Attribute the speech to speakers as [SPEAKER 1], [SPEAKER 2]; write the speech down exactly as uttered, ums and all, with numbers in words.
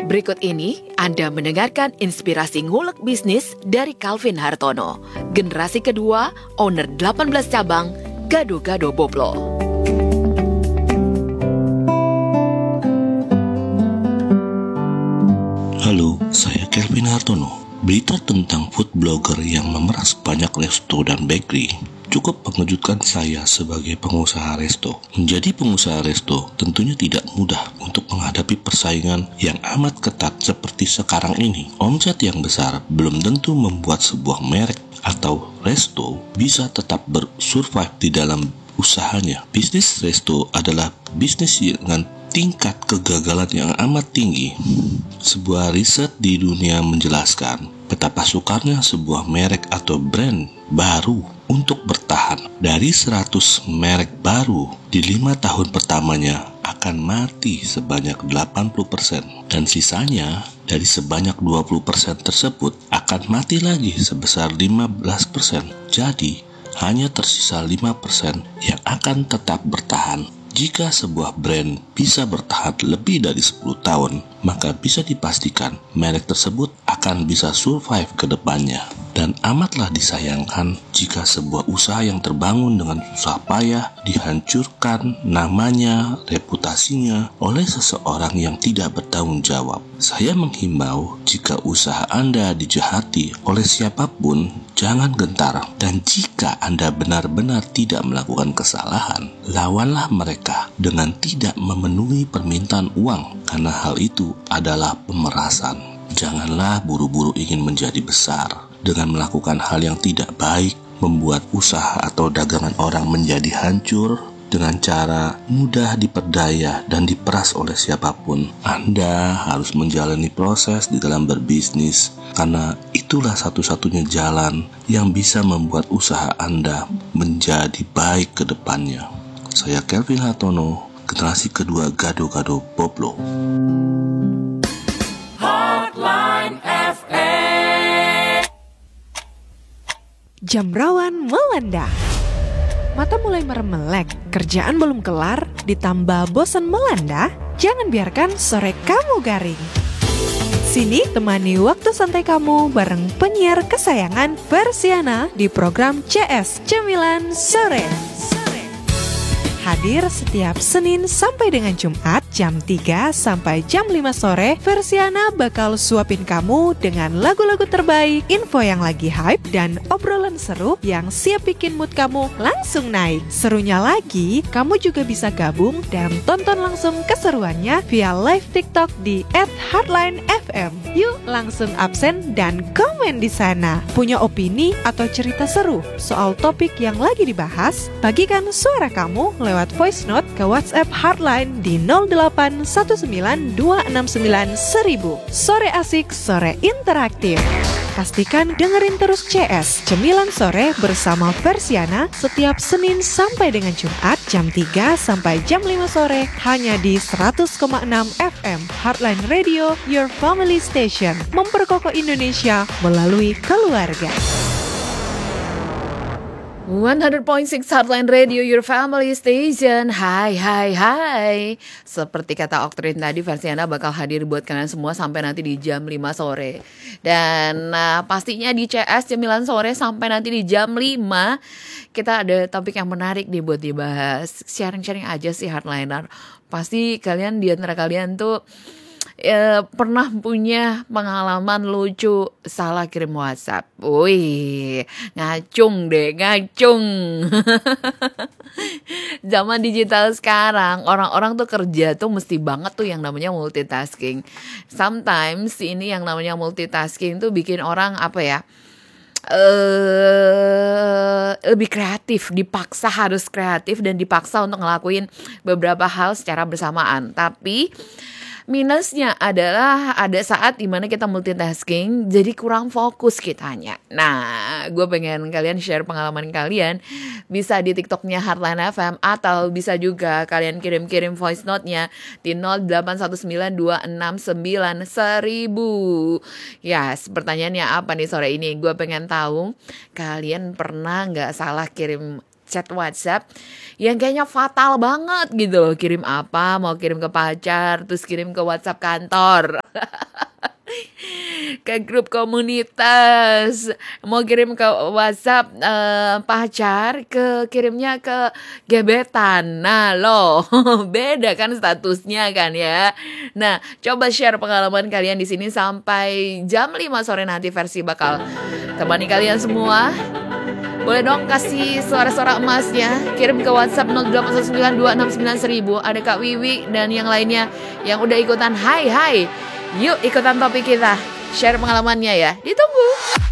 [SPEAKER 1] Berikut ini Anda mendengarkan inspirasi ngulek bisnis dari Calvin Hartono, generasi kedua, owner delapan belas cabang, Gado-Gado Boplo.
[SPEAKER 2] Halo, saya Calvin Hartono. Berita tentang food blogger yang memeras banyak resto dan bakery cukup mengejutkan saya sebagai pengusaha resto. Menjadi pengusaha resto tentunya tidak mudah untuk menghadapi persaingan yang amat ketat seperti sekarang ini. Omset yang besar belum tentu membuat sebuah merek atau resto bisa tetap bersurvive di dalam usahanya. Bisnis resto adalah bisnis dengan tingkat kegagalan yang amat tinggi. Sebuah riset di dunia menjelaskan betapa sukarnya sebuah merek atau brand baru untuk bertahan. Dari seratus merek baru di lima tahun pertamanya akan mati sebanyak delapan puluh persen, dan sisanya dari sebanyak dua puluh persen tersebut akan mati lagi sebesar lima belas persen. Jadi hanya tersisa lima persen yang akan tetap bertahan. Jika sebuah brand bisa bertahan lebih dari sepuluh tahun, maka bisa dipastikan merek tersebut akan bisa survive ke depannya. Dan amatlah disayangkan jika sebuah usaha yang terbangun dengan susah payah dihancurkan namanya, reputasinya oleh seseorang yang tidak bertanggung jawab. Saya menghimbau jika usaha Anda dijahati oleh siapapun, jangan gentar. Dan jika Anda benar-benar tidak melakukan kesalahan, lawanlah mereka dengan tidak memenuhi permintaan uang, karena hal itu adalah pemerasan. Janganlah buru-buru ingin menjadi besar dengan melakukan hal yang tidak baik, membuat usaha atau dagangan orang menjadi hancur dengan cara mudah diperdaya dan diperas oleh siapapun. Anda harus menjalani proses di dalam berbisnis, karena itulah satu-satunya jalan yang bisa membuat usaha Anda menjadi baik ke depannya. Saya Calvin Hartono, generasi kedua Gado-Gado Boplo.
[SPEAKER 3] Jam rawan melanda. Mata mulai meremelek, kerjaan belum kelar, ditambah bosan melanda? Jangan biarkan sore kamu garing. Sini temani waktu santai kamu bareng penyiar kesayangan Versiana di program C S Cemilan Sore. Hadir setiap Senin sampai dengan Jumat jam tiga sampai jam lima sore, Versiana bakal suapin kamu dengan lagu-lagu terbaik, info yang lagi hype, dan obrolan seru yang siap bikin mood kamu langsung naik. Serunya lagi, kamu juga bisa gabung dan tonton langsung keseruannya via live TikTok di et hardline f m. Yuk langsung absen dan komen di sana. Punya opini atau cerita seru soal topik yang lagi dibahas? Bagikan suara kamu lewat voice note ke WhatsApp Hardline di nol delapan satu sembilan dua enam sembilan seribu. Sore asik, sore interaktif. Pastikan dengerin terus C S Cemilan Sore bersama Versiana setiap Senin sampai dengan Jumat jam tiga sampai jam lima sore hanya di seratus koma enam F M Hardline Radio, your family station. Memperkokoh Indonesia melalui keluarga.
[SPEAKER 1] seratus koma enam Hardline Radio, your family station. Hai, hai, hai. Seperti kata Oktrin tadi, Versiana bakal hadir buat kalian semua sampai nanti di jam lima sore. Dan uh, pastinya di C S Cemilan Sore sampai nanti di jam lima, kita ada topik yang menarik nih buat dibahas. Sharing-sharing aja sih Hardliner. Pasti kalian di antara kalian tuh Ya, pernah punya pengalaman lucu salah kirim WhatsApp. Wih, ngacung deh, ngacung. Zaman digital sekarang, orang-orang tuh kerja tuh mesti banget tuh yang namanya multitasking. Sometimes ini yang namanya multitasking tuh bikin orang apa ya? Uh, lebih kreatif, dipaksa harus kreatif dan dipaksa untuk ngelakuin beberapa hal secara bersamaan. Tapi minusnya adalah ada saat dimana kita multitasking, jadi kurang fokus kitanya. Nah, gue pengen kalian share pengalaman kalian. Bisa di TikToknya Hardline F M, atau bisa juga kalian kirim-kirim voice note-nya di nol delapan satu sembilan dua enam sembilan seribu. Ya, yes, pertanyaannya apa nih sore ini? Gue pengen tahu, kalian pernah gak salah kirim chat WhatsApp yang kayaknya fatal banget gitu loh. Kirim apa, mau kirim ke pacar, terus kirim ke WhatsApp kantor. Ke grup komunitas, mau kirim ke WhatsApp eh, pacar, ke kirimnya ke gebetan. Nah loh, beda kan statusnya kan ya. Nah, coba share pengalaman kalian di sini sampai jam lima sore nanti versi bakal temani kalian semua. Boleh dong kasih suara-suara emasnya, kirim ke WhatsApp nol delapan satu sembilan dua enam sembilan seribu. Ada Kak Wiwi dan yang lainnya yang udah ikutan. Hai hai, yuk ikutan topik kita, share pengalamannya ya, ditunggu.